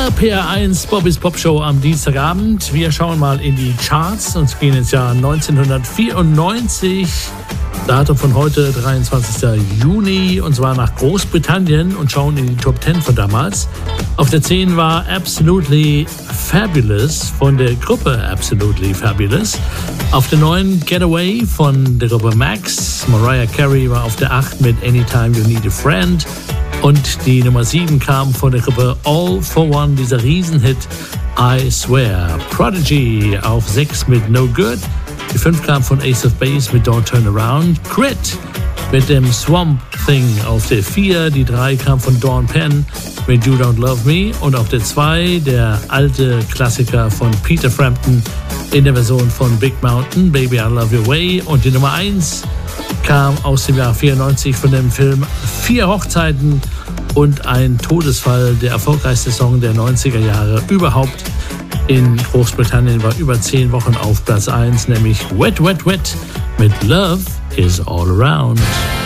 PR1 Bobbys Pop Show am Dienstagabend. Wir schauen mal in die Charts und gehen ins Jahr 1994. Datum von heute, 23. Juni, und zwar nach Großbritannien, und schauen in die Top 10 von damals. Auf der 10 war Absolutely Fabulous von der Gruppe Absolutely Fabulous. Auf der 9 Getaway von der Gruppe Max. Mariah Carey war auf der 8 mit Anytime You Need a Friend. Und die Nummer 7 kam von der Gruppe All for One, dieser Riesenhit I Swear. Prodigy auf 6 mit No Good. Die 5 kam von Ace of Base mit Don't Turn Around. Crit mit dem Swamp Thing auf der 4. Die 3 kam von Dawn Penn mit You Don't Love Me. Und auf der 2 der alte Klassiker von Peter Frampton in der Version von Big Mountain, Baby I Love Your Way. Und die Nummer 1 kam aus dem Jahr 94 von dem Film 4 Hochzeiten und ein Todesfall, der erfolgreichste Song der 90er Jahre überhaupt. In Großbritannien war über 10 Wochen auf Platz 1, nämlich Wet Wet Wet mit Love is All Around.